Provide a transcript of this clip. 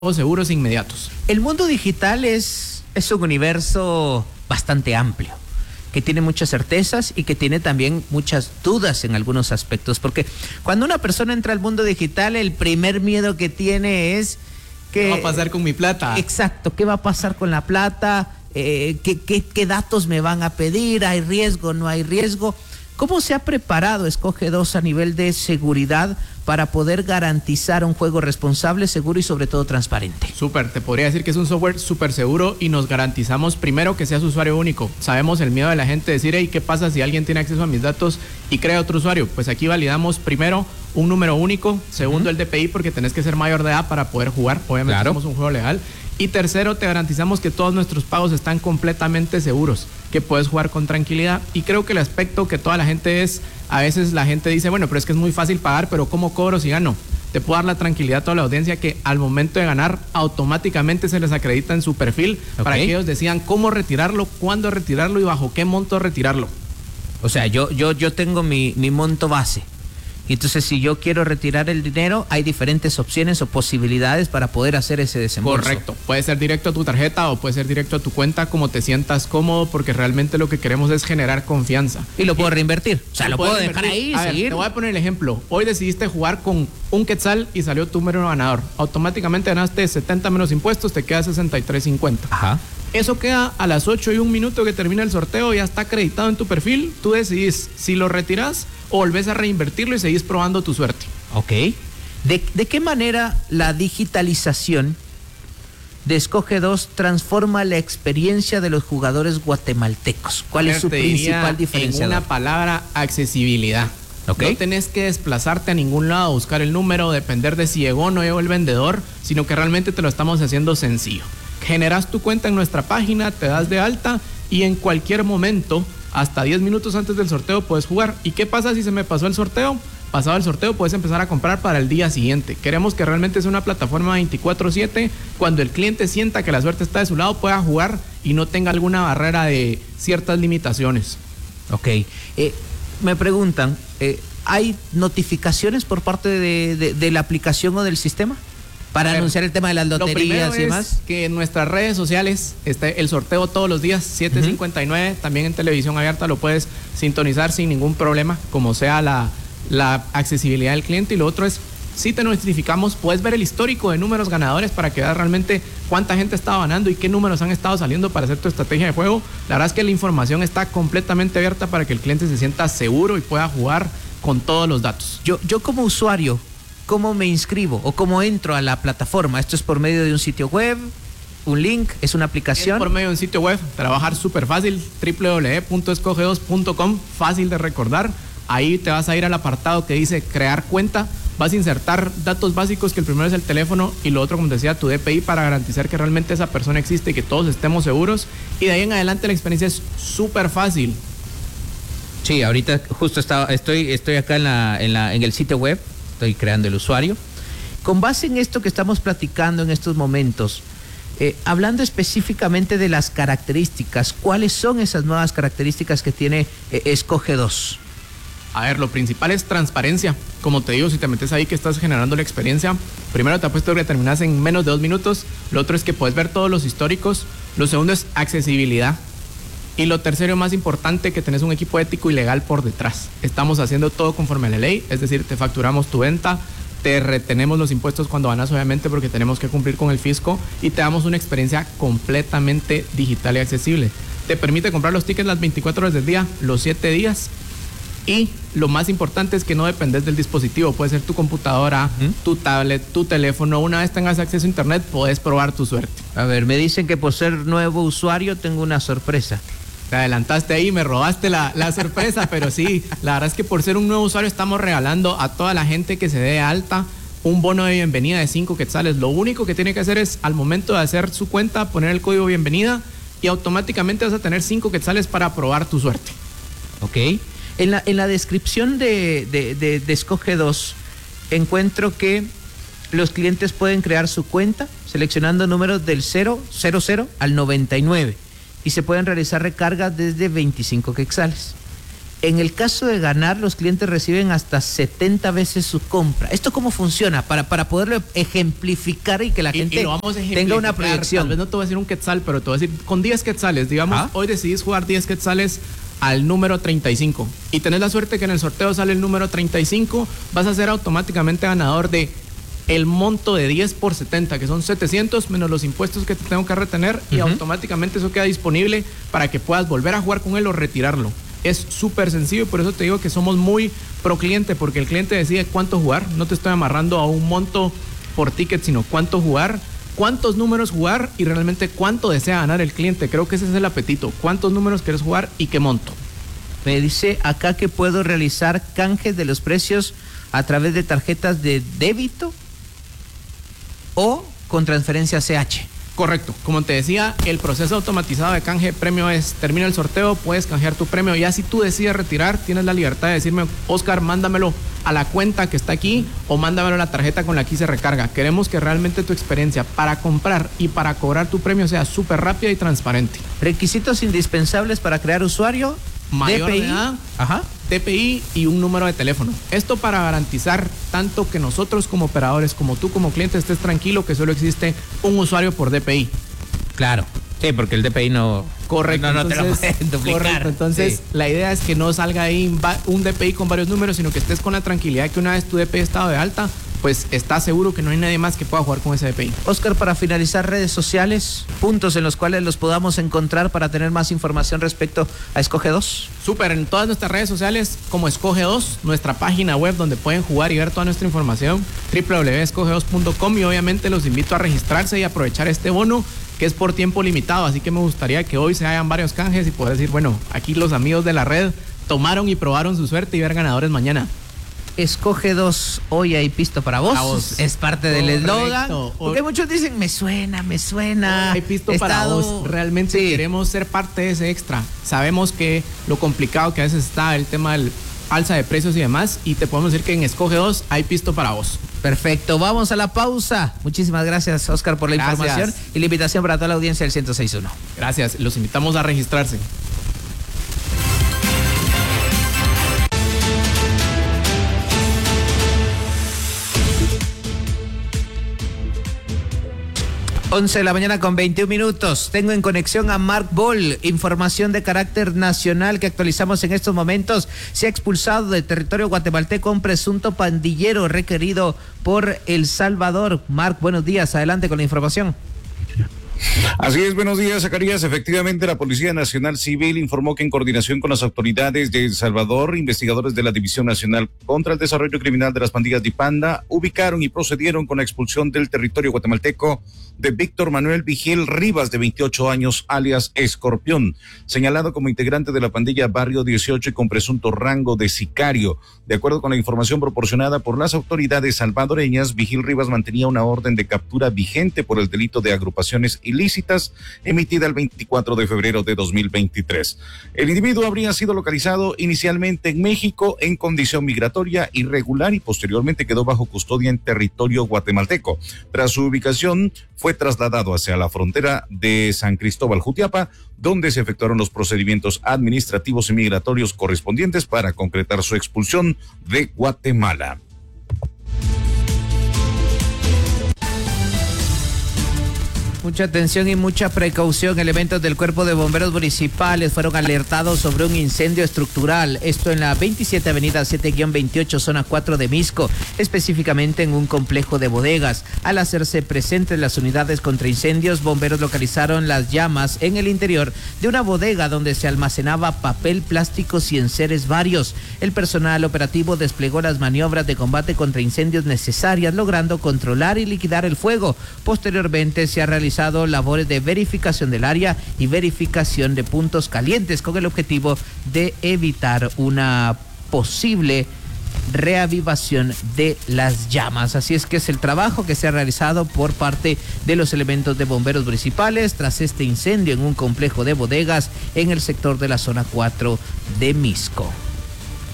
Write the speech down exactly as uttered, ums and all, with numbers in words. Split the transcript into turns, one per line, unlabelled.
seguros e inmediatos.
El mundo digital es, es un universo bastante amplio, que tiene muchas certezas y que tiene también muchas dudas en algunos aspectos, porque cuando una persona entra al mundo digital, el primer miedo que tiene es que...
¿Qué va a pasar con mi plata?
Exacto, ¿qué va a pasar con la plata? Eh, ¿qué, qué, ¿Qué datos me van a pedir? ¿Hay riesgo? ¿No hay riesgo? ¿Cómo se ha preparado Escoge dos a nivel de seguridad para poder garantizar un juego responsable, seguro y sobre todo transparente?
Súper, te podría decir que es un software súper seguro y nos garantizamos primero que seas usuario único. Sabemos el miedo de la gente de decir, hey, ¿qué pasa si alguien tiene acceso a mis datos y crea otro usuario? Pues aquí validamos primero un número único, segundo uh-huh. el D P I porque tenés que ser mayor de edad para poder jugar, obviamente claro. somos un juego legal. Y tercero, te garantizamos que todos nuestros pagos están completamente seguros, que puedes jugar con tranquilidad. Y creo que el aspecto que toda la gente es, a veces la gente dice, bueno, pero es que es muy fácil pagar, pero ¿cómo cobro si gano? Te puedo dar la tranquilidad a toda la audiencia que al momento de ganar, automáticamente se les acredita en su perfil okay. para que ellos decidan cómo retirarlo, cuándo retirarlo y bajo qué monto retirarlo.
O sea, yo, yo, yo tengo mi, mi monto base. Entonces, si yo quiero retirar el dinero, hay diferentes opciones o posibilidades para poder hacer ese desembolso.
Correcto. Puede ser directo a tu tarjeta o puede ser directo a tu cuenta, como te sientas cómodo, porque realmente lo que queremos es generar confianza.
Y lo puedo y, reinvertir. O sea, lo, lo puedo dejar ahí y
a
seguir.
Ver, te voy a poner el ejemplo. Hoy decidiste jugar con un quetzal y salió tu número ganador. Automáticamente ganaste setenta menos impuestos, te queda sesenta y tres cincuenta. Ajá. Eso queda a las ocho y un minuto que termina el sorteo, ya está acreditado en tu perfil. Tú decidís si lo retiras o volvés a reinvertirlo y seguís probando tu suerte.
Ok. ¿De, de qué manera la digitalización de Escoge dos transforma la experiencia de los jugadores guatemaltecos? ¿Cuál es su principal diferenciador?
En una palabra, accesibilidad. Okay. No tenés que desplazarte a ningún lado a buscar el número, depender de si llegó o no llegó el vendedor, sino que realmente te lo estamos haciendo sencillo. Generas tu cuenta en nuestra página, te das de alta y en cualquier momento, hasta diez minutos antes del sorteo, puedes jugar. ¿Y qué pasa si se me pasó el sorteo? Pasado el sorteo, puedes empezar a comprar para el día siguiente. Queremos que realmente sea una plataforma veinticuatro siete. Cuando el cliente sienta que la suerte está de su lado, pueda jugar y no tenga alguna barrera de ciertas limitaciones.
Ok. Eh, me preguntan, eh, ¿hay notificaciones por parte de, de, de la aplicación o del sistema para ver, anunciar el tema de las loterías y demás?
Es que en nuestras redes sociales está el sorteo todos los días, siete cincuenta y nueve, uh-huh. también en televisión abierta lo puedes sintonizar sin ningún problema, como sea la, la accesibilidad del cliente. Y lo otro es, si te notificamos, puedes ver el histórico de números ganadores para que veas realmente cuánta gente estaba ganando y qué números han estado saliendo para hacer tu estrategia de juego. La verdad es que la información está completamente abierta para que el cliente se sienta seguro y pueda jugar con todos los datos.
Yo, yo como usuario, ¿cómo me inscribo o cómo entro a la plataforma? ¿Esto es por medio de un sitio web, un link, es una aplicación?
Es por medio de un sitio web, trabajar súper fácil, doble u doble u doble u punto escoge dos punto com, fácil de recordar. Ahí te vas a ir al apartado que dice crear cuenta, vas a insertar datos básicos, que el primero es el teléfono y lo otro, como te decía, tu D P I, para garantizar que realmente esa persona existe y que todos estemos seguros. Y de ahí en adelante la experiencia es súper fácil.
Sí, ahorita justo estaba, estoy, estoy acá en, la, en, la, en el sitio web. Estoy creando el usuario. Con base en esto que estamos platicando en estos momentos, eh, hablando específicamente de las características, ¿cuáles son esas nuevas características que tiene eh, Escoge dos?
A ver, lo principal es transparencia. Como te digo, si te metes ahí que estás generando la experiencia, primero te apuesto que terminas en menos de dos minutos. Lo otro es que puedes ver todos los históricos. Lo segundo es accesibilidad. Y lo tercero, más importante, que tenés un equipo ético y legal por detrás. Estamos haciendo todo conforme a la ley, es decir, te facturamos tu venta, te retenemos los impuestos cuando ganas, obviamente, porque tenemos que cumplir con el fisco, y te damos una experiencia completamente digital y accesible. Te permite comprar los tickets las veinticuatro horas del día, los siete días, y lo más importante es que no dependes del dispositivo. Puede ser tu computadora, ¿Mm? tu tablet, tu teléfono. Una vez tengas acceso a internet, puedes probar tu suerte.
A ver, me dicen que por ser nuevo usuario tengo una sorpresa.
Te adelantaste ahí, me robaste la, la sorpresa, pero sí, la verdad es que por ser un nuevo usuario estamos regalando a toda la gente que se dé alta un bono de bienvenida de cinco quetzales. Lo único que tiene que hacer es, al momento de hacer su cuenta, poner el código bienvenida y automáticamente vas a tener cinco quetzales para probar tu suerte.
Ok. En la, en la descripción de, de, de, de Escoge dos encuentro que los clientes pueden crear su cuenta seleccionando números del cero cero cero al noventa y nueve y se pueden realizar recargas desde veinticinco quetzales. En el caso de ganar, los clientes reciben hasta setenta veces su compra. ¿Esto cómo funciona? Para, para poderlo ejemplificar y que la
y,
gente
y lo vamos a
tenga una proyección.
Tal vez no te voy a decir un quetzal, pero te voy a decir con diez quetzales. Digamos, ¿ah? Hoy decidís jugar diez quetzales al número treinta y cinco. Y tenés la suerte que en el sorteo sale el número treinta y cinco. Vas a ser automáticamente ganador de el monto de diez por setenta, que son setecientos menos los impuestos que te tengo que retener. Uh-huh. Y automáticamente eso queda disponible para que puedas volver a jugar con él o retirarlo. Es súper sencillo y por eso te digo que somos muy pro cliente, porque el cliente decide cuánto jugar. No te estoy amarrando a un monto por ticket, sino cuánto jugar, cuántos números jugar y realmente cuánto desea ganar el cliente. Creo que ese es el apetito. Cuántos números quieres jugar y qué monto.
Me dice acá que puedo realizar canjes de los precios a través de tarjetas de débito o con transferencia C H.
Correcto, como te decía, el proceso automatizado de canje de premio es, termina el sorteo, puedes canjear tu premio, ya si tú decides retirar, tienes la libertad de decirme, Oscar, mándamelo a la cuenta que está aquí o mándamelo a la tarjeta con la que se recarga. Queremos que realmente tu experiencia para comprar y para cobrar tu premio sea súper rápida y transparente.
Requisitos indispensables para crear usuario:
mayor
D P I,
de edad,
ajá.
D P I y un número de teléfono. Esto para garantizar tanto que nosotros como operadores, como tú como cliente, estés tranquilo que solo existe un usuario por D P I.
Claro. Sí, porque el D P I no...
Correcto.
No, no
entonces,
te lo pueden duplicar.
Correcto. Entonces, sí. La idea es que no salga ahí un D P I con varios números, sino que estés con la tranquilidad que una vez tu D P I estado de alta, pues estás seguro que no hay nadie más que pueda jugar con ese D P I.
Oscar, para finalizar, redes sociales, puntos en los cuales los podamos encontrar para tener más información respecto a Escoge dos.
Súper, en todas nuestras redes sociales como Escoge dos, nuestra página web donde pueden jugar y ver toda nuestra información, doble u doble u doble u punto escoge dos punto com, y obviamente los invito a registrarse y aprovechar este bono que es por tiempo limitado, así que me gustaría que hoy se hagan varios canjes y poder decir, bueno, aquí los amigos de la red tomaron y probaron su suerte y ver ganadores mañana.
Escoge dos, hoy hay pisto para vos. Para vos. Es parte del eslogan. Porque muchos dicen, me suena, me suena.
Hay pisto para vos. Realmente sí. Queremos ser parte de ese extra. Sabemos que lo complicado que a veces está el tema del alza de precios y demás, y te podemos decir que en Escoge dos hay pisto para vos.
Perfecto, vamos a la pausa. Muchísimas gracias, Oscar, por la gracias. información y la invitación para toda la audiencia del ciento seis punto uno.
Gracias, los invitamos a registrarse.
once de la mañana con veintiún minutos. Tengo en conexión a Mark Boll, información de carácter nacional que actualizamos en estos momentos. Se ha expulsado del territorio guatemalteco un presunto pandillero requerido por El Salvador. Mark, buenos días. Adelante con la información.
Así es, buenos días, Zacarías. Efectivamente, la Policía Nacional Civil informó que en coordinación con las autoridades de El Salvador, investigadores de la División Nacional contra el Desarrollo Criminal de las Pandillas Dipanda ubicaron y procedieron con la expulsión del territorio guatemalteco de Víctor Manuel Vigil Rivas, de veintiocho años, alias Escorpión, señalado como integrante de la pandilla Barrio dieciocho y con presunto rango de sicario. De acuerdo con la información proporcionada por las autoridades salvadoreñas, Vigil Rivas mantenía una orden de captura vigente por el delito de agrupaciones ilícitas emitida el veinticuatro de febrero de dos mil veintitrés. El individuo habría sido localizado inicialmente en México en condición migratoria irregular y posteriormente quedó bajo custodia en territorio guatemalteco. Tras su ubicación, fue trasladado hacia la frontera de San Cristóbal Jutiapa, donde se efectuaron los procedimientos administrativos y migratorios correspondientes para concretar su expulsión de Guatemala.
Mucha atención y mucha precaución. Elementos del Cuerpo de Bomberos Municipales fueron alertados sobre un incendio estructural. Esto en la veintisiete Avenida siete guión veintiocho, zona cuatro de Misco, específicamente en un complejo de bodegas. Al hacerse presentes las unidades contra incendios, bomberos localizaron las llamas en el interior de una bodega donde se almacenaba papel, plásticos y enseres varios. El personal operativo desplegó las maniobras de combate contra incendios necesarias, logrando controlar y liquidar el fuego. Posteriormente se ha realizado labores de verificación del área y verificación de puntos calientes con el objetivo de evitar una posible reavivación de las llamas. Así es que es el trabajo que se ha realizado por parte de los elementos de bomberos municipales tras este incendio en un complejo de bodegas en el sector de la zona cuatro de Misco.